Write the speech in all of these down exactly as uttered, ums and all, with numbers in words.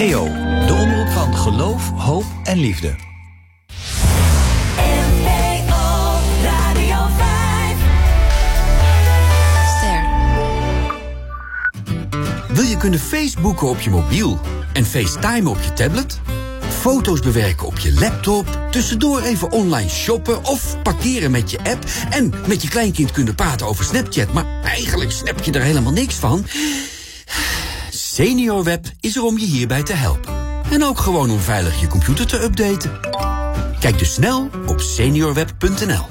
E O, de omroep van geloof, hoop en liefde. Wil je kunnen Facebooken op je mobiel en FaceTime op je tablet? Foto's bewerken op je laptop, tussendoor even online shoppen of parkeren met je app en met je kleinkind kunnen praten over Snapchat, maar eigenlijk snap je er helemaal niks van? SeniorWeb is er om je hierbij te helpen. En ook gewoon om veilig je computer te updaten. Kijk dus snel op seniorweb punt n l.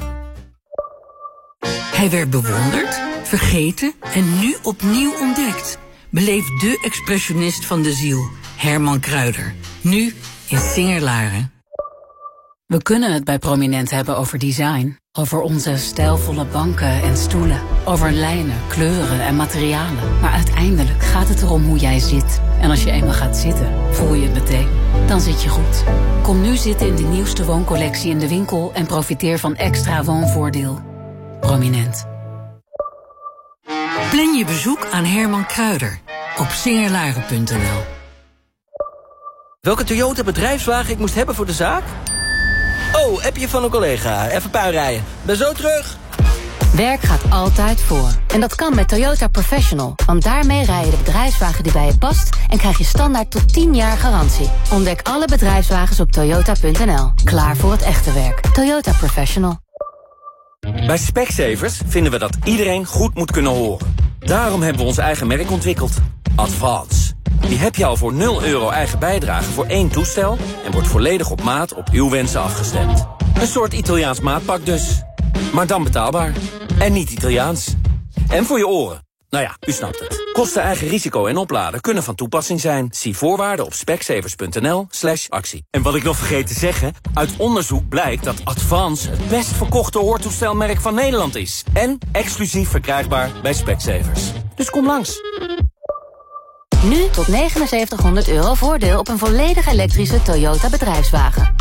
Hij werd bewonderd, vergeten en nu opnieuw ontdekt. Beleef de expressionist van de ziel, Herman Kruijder. Nu in Singerlaren. We kunnen het bij Prominent hebben over design. Over onze stijlvolle banken en stoelen. Over lijnen, kleuren en materialen. Maar uiteindelijk gaat het erom hoe jij zit. En als je eenmaal gaat zitten, voel je het meteen. Dan zit je goed. Kom nu zitten in de nieuwste wooncollectie in de winkel en profiteer van extra woonvoordeel. Prominent. Plan je bezoek aan Herman Kruijder op singerlaren punt n l. Welke Toyota bedrijfswagen ik moest hebben voor de zaak? Oh, appje van een collega. Even puin rijden. Ben zo terug. Werk gaat altijd voor. En dat kan met Toyota Professional. Want daarmee rij je de bedrijfswagen die bij je past en krijg je standaard tot tien jaar garantie. Ontdek alle bedrijfswagens op toyota punt n l. Klaar voor het echte werk. Toyota Professional. Bij Specsavers vinden we dat iedereen goed moet kunnen horen. Daarom hebben we ons eigen merk ontwikkeld. Advance. Die heb je al voor nul euro eigen bijdrage voor één toestel en wordt volledig op maat op uw wensen afgestemd. Een soort Italiaans maatpak dus. Maar dan betaalbaar. En niet Italiaans. En voor je oren. Nou ja, u snapt het. Kosten, eigen risico en opladen kunnen van toepassing zijn. Zie voorwaarden op specsavers punt n l slash actie. En wat ik nog vergeet te zeggen, uit onderzoek blijkt dat Advance het best verkochte hoortoestelmerk van Nederland is. En exclusief verkrijgbaar bij Specsavers. Dus kom langs. Nu tot negenenzeventighonderd euro voordeel op een volledig elektrische Toyota bedrijfswagen.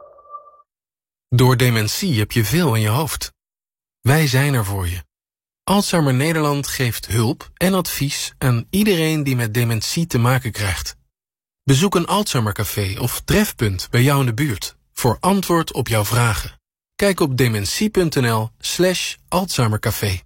Door dementie heb je veel in je hoofd. Wij zijn er voor je. Alzheimer Nederland geeft hulp en advies aan iedereen die met dementie te maken krijgt. Bezoek een Alzheimercafé of trefpunt bij jou in de buurt voor antwoord op jouw vragen. Kijk op dementie punt n l slash Alzheimercafé.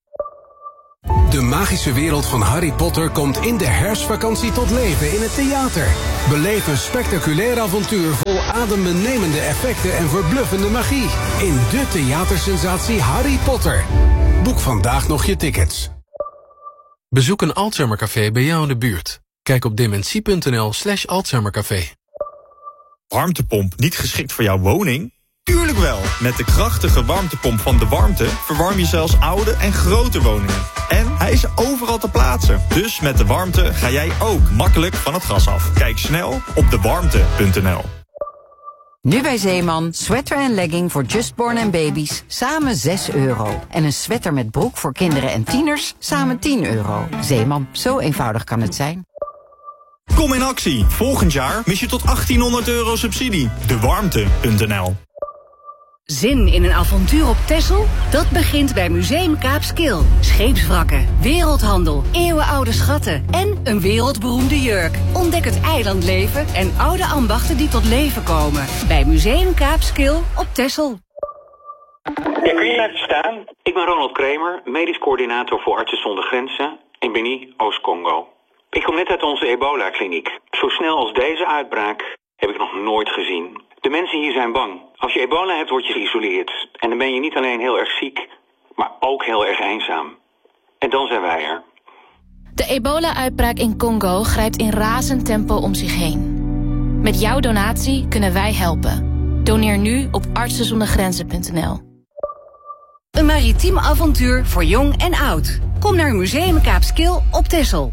De magische wereld van Harry Potter komt in de herfstvakantie tot leven in het theater. Beleef een spectaculair avontuur vol adembenemende effecten en verbluffende magie. In de theatersensatie Harry Potter. Boek vandaag nog je tickets. Bezoek een Alzheimercafé bij jou in de buurt. Kijk op dementie punt n l slash Alzheimercafé. Warmtepomp niet geschikt voor jouw woning? Tuurlijk wel! Met de krachtige warmtepomp van De Warmte verwarm je zelfs oude en grote woningen. En hij is overal te plaatsen. Dus met De Warmte ga jij ook makkelijk van het gas af. Kijk snel op de warmte punt n l. Nu bij Zeeman, sweater en legging voor Justborn en baby's, samen zes euro. En een sweater met broek voor kinderen en tieners, samen tien euro. Zeeman, zo eenvoudig kan het zijn. Kom in actie. Volgend jaar mis je tot achttienhonderd euro subsidie. de warmte punt n l. Zin in een avontuur op Texel? Dat begint bij Museum Kaapskil. Scheepswrakken, wereldhandel, eeuwenoude schatten en een wereldberoemde jurk. Ontdek het eilandleven en oude ambachten die tot leven komen. Bij Museum Kaapskil op Texel. Ja, kun je even staan? Ik ben Ronald Kramer, medisch coördinator voor Artsen zonder Grenzen in Beni, Oost-Congo. Ik kom net uit onze ebola-kliniek. Zo snel als deze uitbraak heb ik nog nooit gezien. De mensen hier zijn bang. Als je ebola hebt, word je geïsoleerd. En dan ben je niet alleen heel erg ziek, maar ook heel erg eenzaam. En dan zijn wij er. De ebola-uitbraak in Congo grijpt in razend tempo om zich heen. Met jouw donatie kunnen wij helpen. Doneer nu op artsen zonder grenzen punt n l. Een maritiem avontuur voor jong en oud. Kom naar Museum Kaapskil op Texel.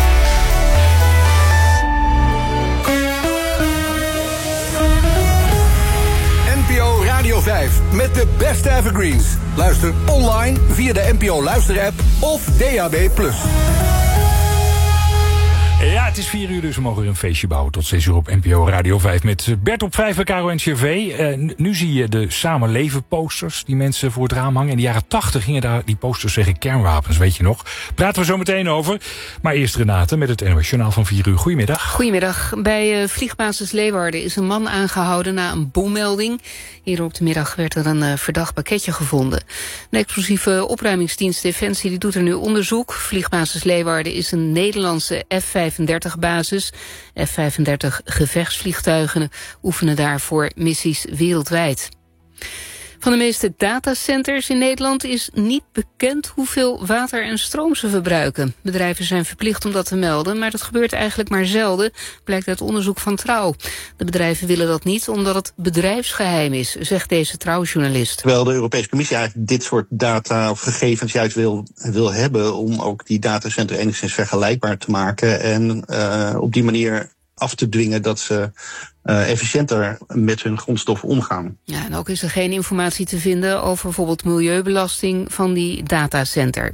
N P O Radio vijf met de beste evergreens. Luister online via de N P O luisterapp of D A B plus. Ja, het is vier uur, dus we mogen weer een feestje bouwen. Tot zes uur op N P O Radio vijf met Bert op vijf en Caro en C V. Uh, nu zie je de Samenleven posters die mensen voor het raam hangen. In de jaren tachtig gingen daar die posters zeggen kernwapens, weet je nog. Praten we zo meteen over. Maar eerst Renate met het N O S Journaal van vier uur. Goedemiddag. Goedemiddag. Bij uh, vliegbasis Leeuwarden is een man aangehouden na een bommelding. Eerder op de middag werd er een uh, verdacht pakketje gevonden. De explosieve opruimingsdienst Defensie die doet er nu onderzoek. Vliegbasis Leeuwarden is een Nederlandse F vijfendertig basis. F vijfendertig gevechtsvliegtuigen oefenen daarvoor missies wereldwijd. Van de meeste datacenters in Nederland is niet bekend hoeveel water en stroom ze verbruiken. Bedrijven zijn verplicht om dat te melden, maar dat gebeurt eigenlijk maar zelden, blijkt uit onderzoek van Trouw. De bedrijven willen dat niet omdat het bedrijfsgeheim is, zegt deze Trouw-journalist. Terwijl de Europese Commissie eigenlijk dit soort data of gegevens juist wil, wil hebben om ook die datacenter enigszins vergelijkbaar te maken en uh, op die manier af te dwingen dat ze uh, efficiënter met hun grondstoffen omgaan. Ja, en ook is er geen informatie te vinden over bijvoorbeeld milieubelasting van die datacenter.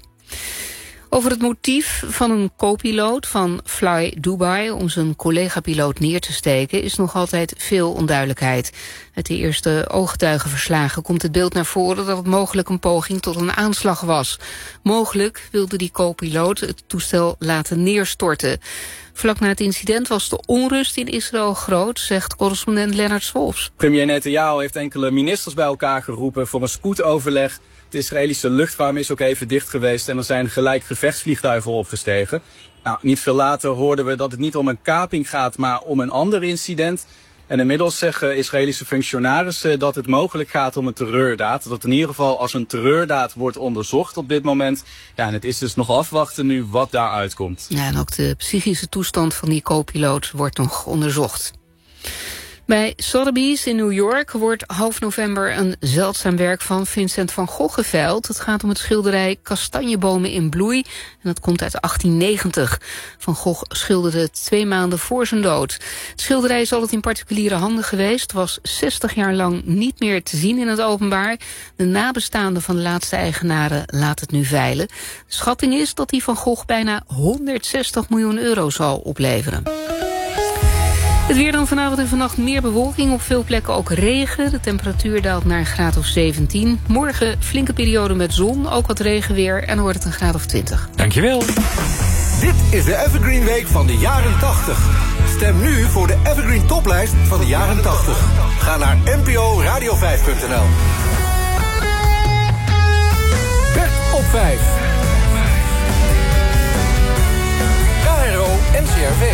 Over het motief van een co-piloot van Fly Dubai om zijn collega-piloot neer te steken is nog altijd veel onduidelijkheid. Uit de eerste ooggetuigenverslagen komt het beeld naar voren dat het mogelijk een poging tot een aanslag was. Mogelijk wilde die co-piloot het toestel laten neerstorten. Vlak na het incident was de onrust in Israël groot, zegt correspondent Lennart Swolfs. Premier Netanyahu heeft enkele ministers bij elkaar geroepen voor een spoedoverleg. De Israëlische luchtruim is ook even dicht geweest en er zijn gelijk gevechtsvliegtuigen opgestegen. Nou, niet veel later hoorden we dat het niet om een kaping gaat, maar om een ander incident. En inmiddels zeggen Israëlische functionarissen dat het mogelijk gaat om een terreurdaad. Dat het in ieder geval als een terreurdaad wordt onderzocht op dit moment. Ja, en het is dus nog afwachten nu wat daar uitkomt. Ja, en ook de psychische toestand van die co-piloot wordt nog onderzocht. Bij Sotheby's in New York wordt half november een zeldzaam werk van Vincent van Gogh geveild. Het gaat om het schilderij Kastanjebomen in bloei en dat komt uit achttien negentig. Van Gogh schilderde het twee maanden voor zijn dood. Het schilderij is altijd in particuliere handen geweest, was zestig jaar lang niet meer te zien in het openbaar. De nabestaanden van de laatste eigenaren laten het nu veilen. De schatting is dat die Van Gogh bijna honderdzestig miljoen euro zal opleveren. Het weer dan vanavond en vannacht meer bewolking, op veel plekken ook regen. De temperatuur daalt naar een graad of zeventien. Morgen flinke periode met zon, ook wat regenweer en dan wordt het een graad of twintig. Dankjewel. Dit is de Evergreen Week van de jaren tachtig. Stem nu voor de Evergreen toplijst van de jaren tachtig. Ga naar N P O Radio vijf punt N L. Bert op vijf. K R O N C R V.